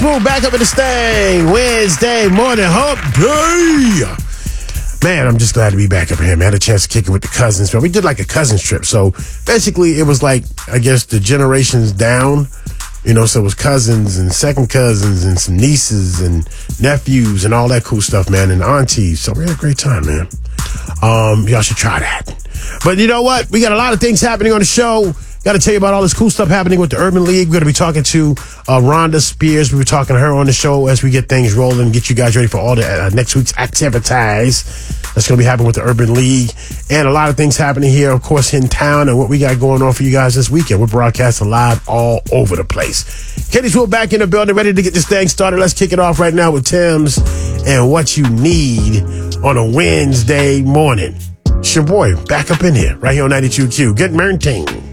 Move back up in this thing. Wednesday morning hump day. Man, I'm just glad to be back up here, man. I had a chance to kick it with the cousins. We did like a cousins trip. So basically it was like, I guess, the generations down. You know, so it was cousins and second cousins and some nieces and nephews and all that cool stuff, man, and aunties. So we had a great time, man. Y'all should try that. But you know what? We got a lot of things happening on the show. Got to tell you about all this cool stuff happening with the Urban League. We're going to be talking to Rhonda Spears. We were talking to her on the show as we get things rolling and get you guys ready for all the next week's activities that's going to be happening with the Urban League. And a lot of things happening here, of course, in town and what we got going on for you guys this weekend. We're broadcasting live all over the place. Katie's Will back in the building, ready to get this thing started. Let's kick it off right now with Tim's and What You Need on a Wednesday morning. It's your boy back up in here, right here on 92Q. Good morning.